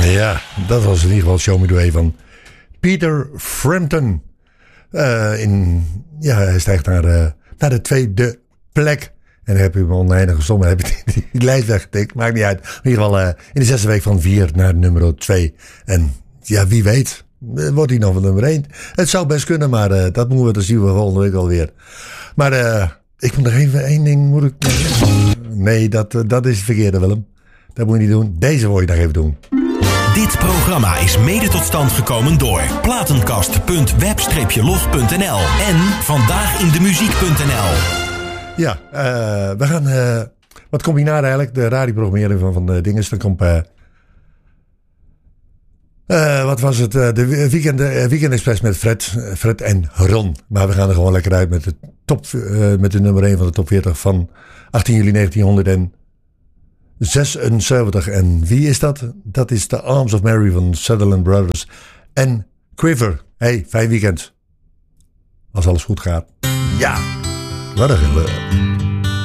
Ja, dat was in ieder geval Show Me The Way van Peter Frampton. Hij stijgt naar de tweede plek. En dan heb je hem oneindig gestomd. Dan heb je die lijst weggetikt. Maakt niet uit. In ieder geval in de 6e week van 4 naar nummer 2. En ja, wie weet. Wordt hij nog van nummer 1? Het zou best kunnen, maar dat moeten we dan zien we volgende week alweer. Maar ik moet nog even één ding. Nee, dat is het verkeerde, Willem. Dat moet je niet doen. Deze wil je nog even doen. Dit programma is mede tot stand gekomen door platenkast.web-log.nl en vandaagindemuziek.nl. Ja, we gaan wat combineren eigenlijk. De radioprogrammering van de dinges. Dan komt... wat was het? De Weekend Express met Fred en Ron. Maar we gaan er gewoon lekker uit met de nummer 1 van de top 40 van 18 juli 1976. En wie is dat? Dat is The Arms of Mary van Sutherland Brothers en Quiver. Hey, fijn weekend. Als alles goed gaat. Ja, wat een geluk.